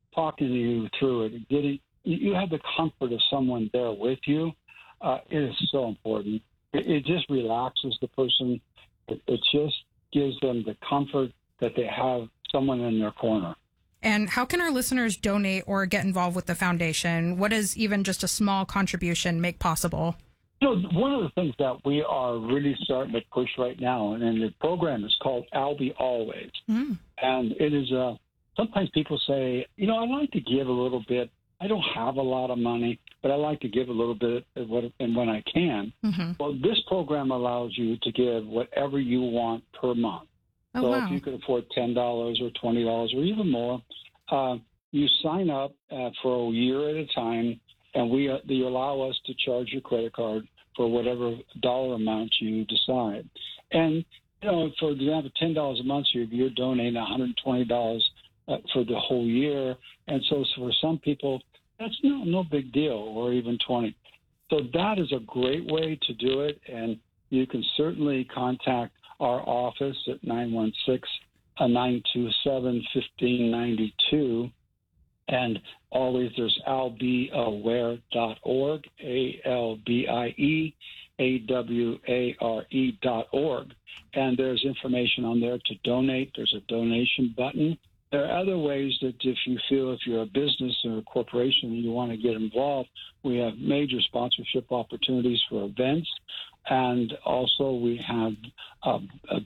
talking to you through it, you have the comfort of someone there with you. It is so important. It just relaxes the person. It just gives them the comfort that they have someone in their corner. And how can our listeners donate or get involved with the foundation? What does even just a small contribution make possible? One of the things that we are really starting to push right now, and the program is called Albee Always. And it is, sometimes people say, I'd like to give a little bit. I don't have a lot of money, but I like to give a little bit when I can. Well, this program allows you to give whatever you want per month. Oh, so wow. if you could afford $10 or $20 or even more, you sign up for a year at a time, and they allow us to charge your credit card for whatever dollar amount you decide. And, for example, $10 a month, you're donating $120 for the whole year. And so for some people, that's no big deal, or even 20. So that is a great way to do it, and you can certainly contact our office at 916-927-1592. And always there's albeeaware.org, ALBIEAWARE.org. And there's information on there to donate. There's a donation button. There are other ways that if you feel if you're a business or a corporation and you want to get involved, we have major sponsorship opportunities for events. And also we have